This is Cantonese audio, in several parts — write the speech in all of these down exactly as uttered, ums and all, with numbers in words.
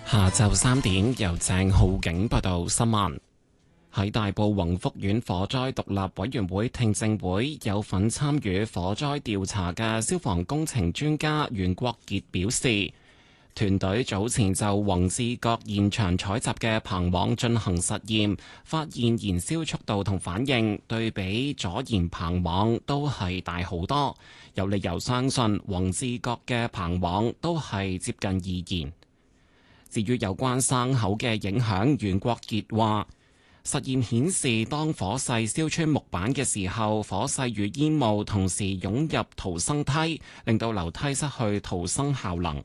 下晝三點，由鄭浩景報道新聞。喺大埔宏福苑火災獨立委員會聽證會有份參與火災調查嘅消防工程專家袁國傑表示，團隊早前就宏志閣現場採集嘅棚網進行實驗，發現燃燒速度同反應對比左燃棚網都係大好多，有理由相信宏志閣嘅棚網都係接近易燃。至於有關生口嘅影響，袁國傑話：實驗顯示，當火勢燒穿木板嘅時候，火勢與煙霧同時湧入逃生梯，令到樓梯失去逃生效能。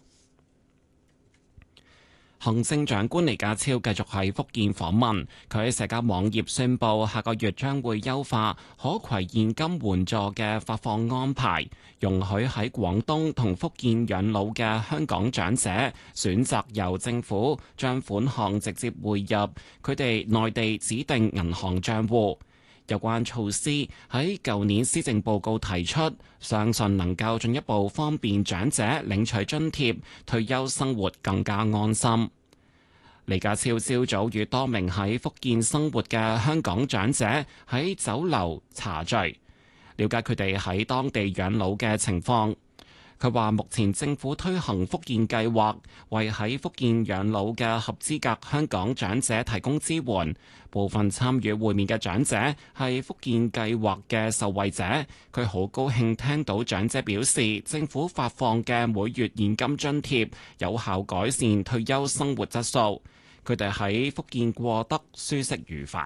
行政長官李家超繼續喺福建訪問，佢喺社交網頁宣布，下個月將會優化可攜現金援助嘅發放安排，容許喺廣東同福建養老嘅香港長者選擇由政府將款項直接匯入佢哋內地指定銀行帳戶。有關措施喺舊年施政報告提出，相信能夠進一步方便長者領取津貼，退休生活更加安心。李家超朝早與多名喺福建生活嘅香港長者喺酒樓茶聚，了解佢哋喺當地養老嘅情況。佢話目前政府推行福建計劃，為喺福建養老嘅合資格香港長者提供支援。部分參與會面嘅長者係福建計劃嘅受惠者，佢好高興聽到長者表示，政府發放嘅每月現金津貼有效改善退休生活質素。佢哋喺福建過得舒適愉快。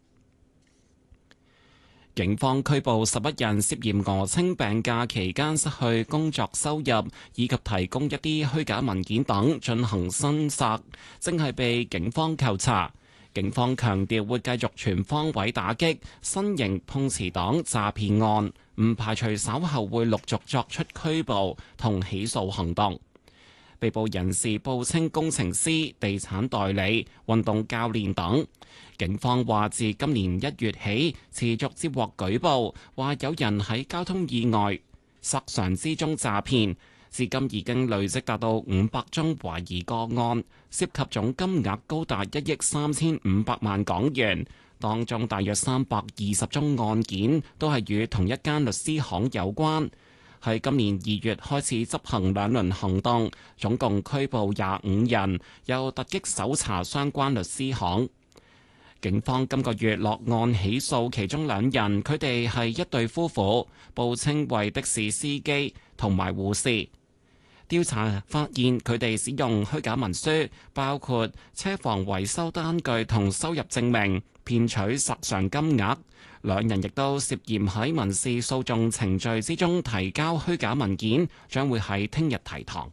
警方拘捕十一人涉嫌訛稱病假期間失去工作收入，以及提供一啲虛假文件等進行申索，正係被警方扣查。警方強調會繼續全方位打擊新型碰瓷黨詐騙案，唔排除稍後會陸續作出拘捕同起訴行動。被捕人士報稱工程師、地產代理、運動教練等。警方話自今年一月起，持續接獲舉報，話有人喺交通意外索償之中詐騙，至今已經累積達到五百宗懷疑個案，涉及總金額高達一億三千五百萬港元。當中大約三百二十宗案件都係與同一間律師行有關。喺今年二月開始執行兩輪行動，總共拘捕廿五人，又突擊搜查相關律師行。警方今個月落案起訴其中兩人，佢哋係一對夫婦，報稱為的士司機同埋護士。調查發現佢哋使用虛假文書，包括車房維修單據同收入證明，騙取索償金額。兩人亦都涉嫌喺民事訴訟程序之中提交虛假文件，將會喺聽日提堂。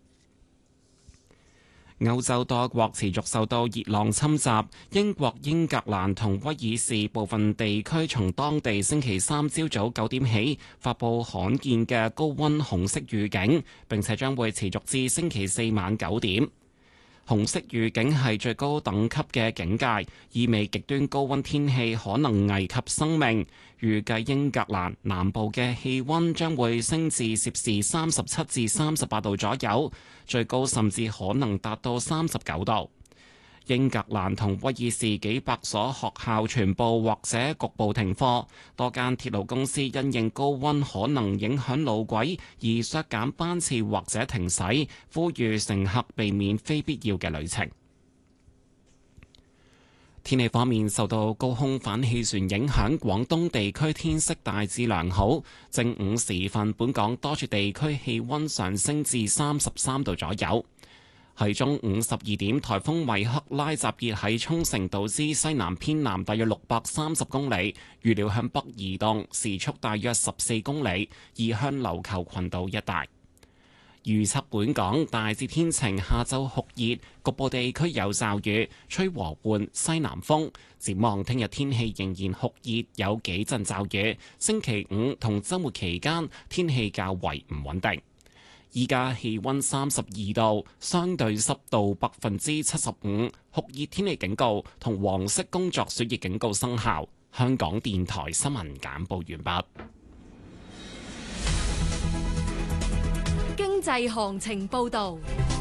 歐洲多國持續受到熱浪侵襲，英國英格蘭同威爾士部分地區從當地星期三朝早九點起發布罕見嘅高溫紅色預警，並且將會持續至星期四晚九點。紅色預警係最高等級嘅警戒，意味極端高溫天氣可能危及生命。預計英格蘭南部嘅氣溫將會升至攝氏三十七至三十八度左右，最高甚至可能達到三十九度。英格蘭同威爾士幾百所學校全部或者局部停課，多間鐵路公司因應高溫可能影響路軌而削減班次或者停駛，呼籲乘客避免非必要嘅旅程。天氣方面，受到高空反氣旋影響，廣東地區天色大致良好。正午時分，本港多處地區氣溫上升至三十三度左右。喺中午十二點，颱風米克拉集結喺沖繩島之西南偏南大約六百三十公里，預料向北移動，時速大約十四公里，移向琉球群島一帶。預測本港大致天晴，下晝酷熱，局部地區有驟雨，吹和緩西南風。展望聽日天氣仍然酷熱，有幾陣驟雨。星期五同週末期間天氣較為唔穩定。依家氣溫三十二度，相對濕度百分之七十五，酷熱天氣警告同黃色工作暑熱警告生效。香港電台新聞簡報完畢。 經濟行情報導。